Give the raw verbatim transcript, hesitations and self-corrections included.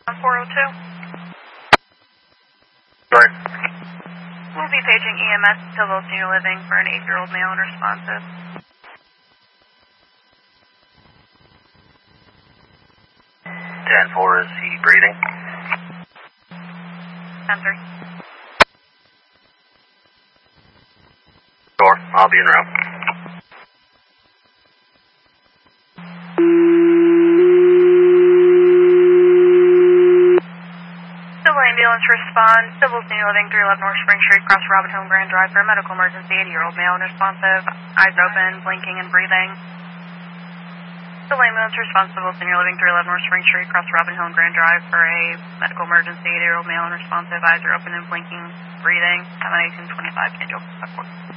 On four oh two. Sorry. We'll be paging E M S to Little Senior Living for an eight-year-old male unresponsive. ten four, is he breathing? ten three. Sure, I'll be en route. Civil ambulance respond. Civil Senior Living, three eleven North Spring Street, across Robin Home Grand Drive for a medical emergency. eighty-year-old male unresponsive, eyes open, blinking and breathing. Civil ambulance response. Civil Senior Living, three eleven North Spring Street, across Robin Home Grand Drive for a medical emergency. eighty-year-old male unresponsive, eyes are open and blinking, breathing. Have an eighteen twenty-five, change over.